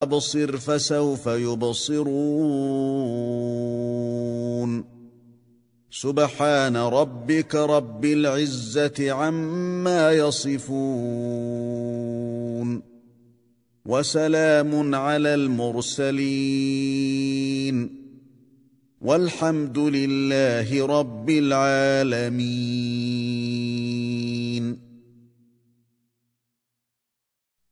أبصر فسوف يبصرون سبحان ربك رب العزة عما يصفون وسلام على المرسلين والحمد لله رب العالمين.